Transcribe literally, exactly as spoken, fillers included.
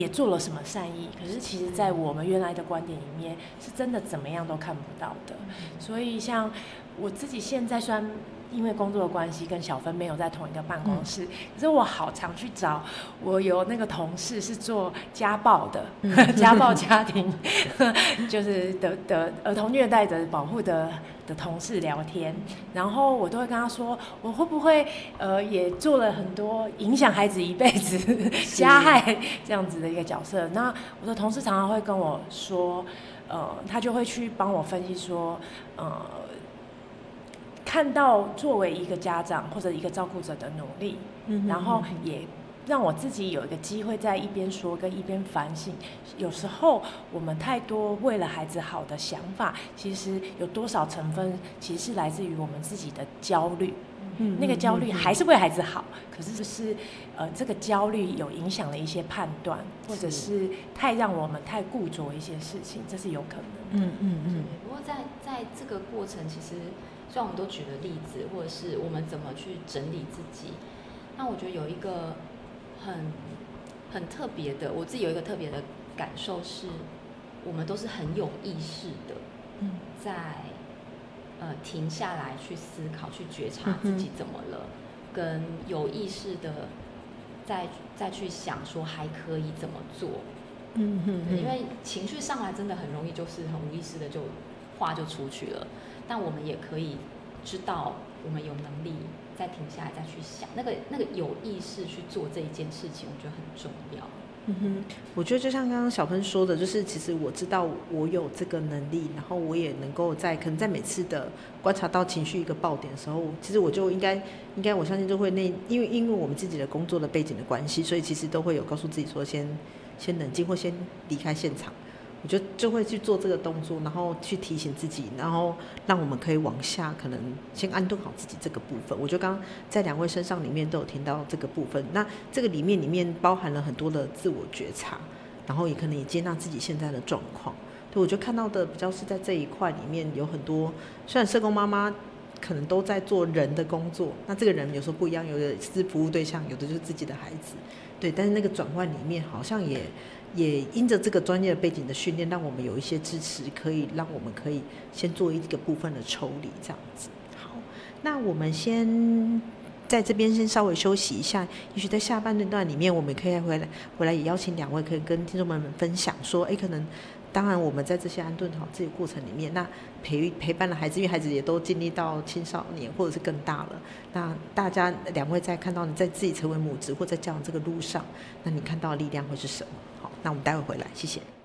也做了什么善意，可是其实在我们原来的观点里面，是真的怎么样都看不到的。所以像我自己现在虽然因为工作的关系跟小芬没有在同一个办公室，嗯、可是我好常去找我有那个同事是做家暴的，嗯、家暴家庭就是的的儿童虐待的保护的的同事聊天，然后我都会跟他说，我会不会呃也做了很多影响孩子一辈子加害这样子的一个角色。那我的同事常常会跟我说，呃，他就会去帮我分析说，呃。看到作为一个家长或者一个照顾者的努力，嗯、然后也让我自己有一个机会在一边说跟一边反省。有时候我们太多为了孩子好的想法，其实有多少成分其实是来自于我们自己的焦虑。嗯、那个焦虑还是为孩子好，可是就是呃这个焦虑有影响了一些判断，或者是太让我们太固着一些事情，这是有可能的。 嗯嗯嗯。不过在在这个过程，其实虽然我们都举了例子，或者是我们怎么去整理自己，那我觉得有一个很很特别的，我自己有一个特别的感受是，我们都是很有意识的，嗯，在呃停下来去思考、去觉察自己怎么了，嗯、跟有意识的再再去想说还可以怎么做，嗯哼哼，因为情绪上来真的很容易就是很无意识的就话就出去了。但我们也可以知道，我们有能力再停下来，再去想那个那个有意识去做这一件事情，我觉得很重要。 嗯哼，我觉得就像刚刚小芬说的，就是其实我知道我有这个能力，然后我也能够在可能在每次的观察到情绪一个爆点的时候，其实我就应该应该我相信就会那因为因为我们自己的工作的背景的关系，所以其实都会有告诉自己说先先冷静或先离开现场。我就就会去做这个动作，然后去提醒自己，然后让我们可以往下可能先安顿好自己这个部分。我觉得刚刚在两位身上里面都有听到这个部分，那这个里面里面包含了很多的自我觉察，然后也可能也接纳自己现在的状况。对，我觉得看到的比较是在这一块里面有很多，虽然社工妈妈可能都在做人的工作，那这个人有时候不一样，有的是服务对象，有的就是自己的孩子，对，但是那个转换里面好像也也因着这个专业的背景的训练，让我们有一些支持，可以让我们可以先做一个部分的抽离，这样子。好，那我们先在这边先稍微休息一下，也许在下半段里面，我们可以回来回来也邀请两位可以跟听众们分享说，哎，可能当然我们在这些安顿好这个过程里面，那陪陪伴了孩子，因为孩子也都经历到青少年或者是更大了，那大家两位在看到你在自己成为母职或在教养这个路上，那你看到的力量会是什么？好，那我们待会回来，谢谢。